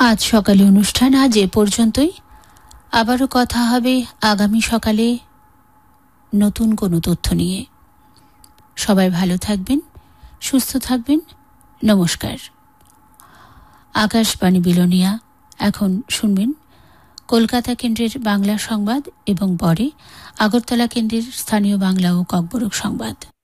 আজ সকালে অনুষ্ঠান আজ এ পর্যন্তই। আবারও কথা হবে আগামী সকালে নতুন কোনো তথ্য নিয়ে। সবাই ভালো থাকবেন, সুস্থ থাকবেন। নমস্কার। আকাশবাণী বিলোনিয়া। এখন শুনবেন কলকাতা কেন্দ্রের বাংলা সংবাদ এবং পরে আগরতলা কেন্দ্রের স্থানীয় বাংলা ও ককবরক সংবাদ।